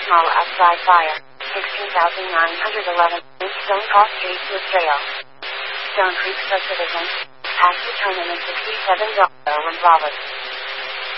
small outside fire. 16,911. Stone Cross Street to Trail. Stone Creek subdivision. Past the tournament 67 when Robert.